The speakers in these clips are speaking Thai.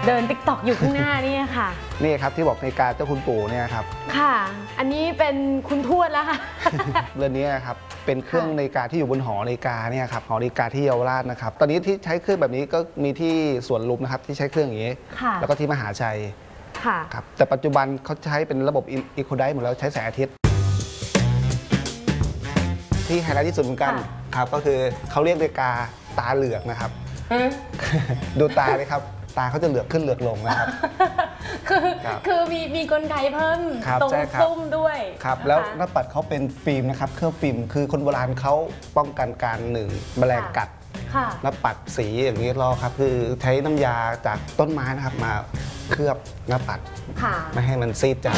เดินติ๊กต็อกอยู่ข้างหน้านี่ค่ะนี่ครับที่บอกนาฬิกาเจ้าคุณปู่เนี่ยครับค่ะ อันนี้เป็นคุณทวดแล้วค่ะเรือนนี้ครับเป็นเครื่องนาฬิกาที่อยู่บนหอนาฬิกาเนี่ยครับหอนาฬิกาที่เยาวราชนะครับตอนนี้ที่ใช้เครื่องแบบนี้ก็มีที่สวนลุมนะครับที่ใช้เครื่องอย่างนี้แล้วก็ที่มหาชัยครับแต่ปัจจุบันเขาใช้เป็นระบบอีโคไดหมดแล้วใช้แสงอาทิตย์ที่ไฮไลท์ที่สุดเหมือนกันครับก็คือเขาเรียกนาฬิกาตาเหลือกนะครับดูตาเลยครับตาเขาจะเหลือกขึ้นเหลือกลงนะครับคือมีกลไกเพิ่มตรงซุ้มด้วยครับแล้วหน้าปัดเขาเป็นฟิล์มนะครับเคลือบฟิล์มคือคนโบราณเขาป้องกันการแมลงกัดหน้าปัดสีอย่างนี้รอครับคือใช้น้ำยาจากต้นไม้นะครับมาเคลือบหน้าปัดไม่ให้มันซีดจาง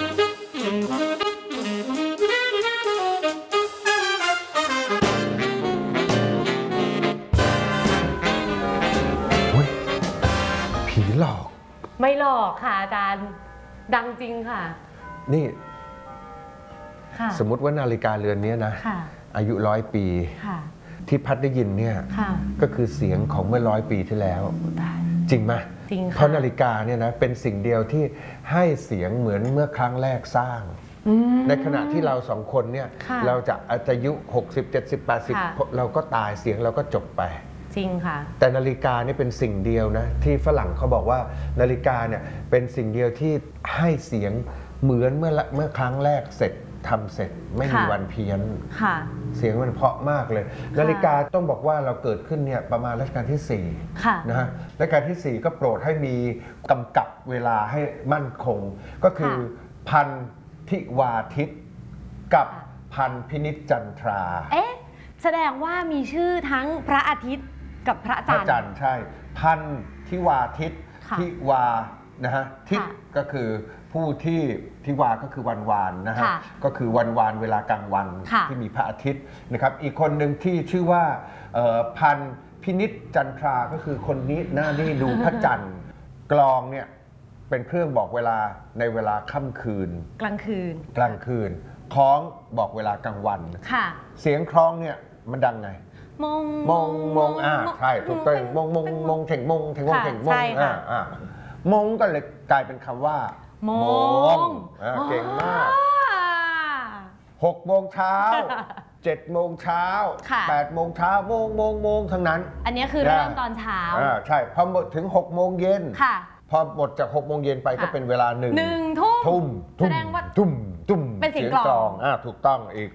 ผีหลอกไม่หลอกค่ะอาจารย์ดังจริงค่ะนี่สมมุติว่านาฬิกาเรือนนี้นะอายุ100 ปีที่พัดได้ยินเนี่ยก็คือเสียงของเมื่อ100 ปีที่แล้วจริงไหมจริงเพราะนาฬิกาเนี่ยนะเป็นสิ่งเดียวที่ให้เสียงเหมือนเมื่อครั้งแรกสร้างในขณะที่เราสองคนเนี่ยเราจะอายุ60 70 80เราก็ตายเสียงเราก็จบไปจริงค่ะแต่นาฬิกานี่เป็นสิ่งเดียวนะที่ฝรั่งเขาบอกว่านาฬิกาเนี่ยเป็นสิ่งเดียวที่ให้เสียงเหมือนเมื่อครั้งแรกเสร็จทำเสร็จไม่มีวันเพี้ยนเสียงมันเพราะมากเลยนาฬิกาต้องบอกว่าเราเกิดขึ้นเนี่ยประมาณรัชกาลที่4นะฮะรัชกาลที่4ก็โปรดให้มีกำกับเวลาให้มั่นคงก็คือพันธิวาทิตกับพันพินิจจันทราแสดงว่ามีชื่อทั้งพระอาทิตย์กับพระจันทร์ใช่พันธิวาทิตทิวานะฮะทิศก็คือผู้ที่ทิวาก็คือวันวานนะฮะก็คือวันวานเวลากลางวันที่มีพระอาทิตย์นะครับอีกคนหนึ่งที่ชื่อว่าพันพินิจจันทราก็คือคนนี้หน้านี่ดูพระจันทร์กลองเนี่ยเป็นเครื่องบอกเวลาในเวลาค่ำคืนกลางคืนคล้องบอกเวลากลางวันเสียงคล้องเนี่ยมันดังไงมงใช่ถูกต้องมงเถ่งมงมงก็เลยกลายเป็นคำว่ามงเก่งมาก6 โมงเช้า7 โมงเช้า8 โมงเช้ามงทั้งนั้นอันนี้คือเริ่มตอนเช้าใช่พอหมดถึง6 โมงเย็นพอหมดจาก6 โมงเย็นไปก็เป็นเวลา1 ทุ่มแสดงว่าทุ่มเป็นเสียงกลองถูกต้องอีก